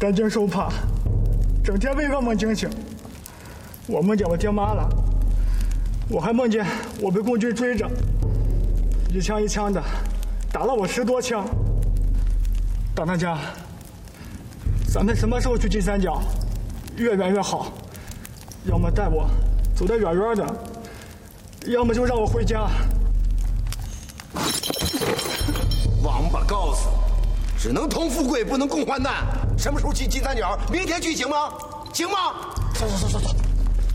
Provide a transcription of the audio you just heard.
担惊受怕，整天为噩梦惊醒。我梦见我爹妈了，我还梦见我被共军追着，一枪一枪的打了我10多枪。大当家，咱们什么时候去金三角？越远越好，要么带我走得远远的，要么就让我回家。 王八羔子，只能同富贵，不能共患难。什么时候去金三角？明天去行吗？行吗？走走走走走。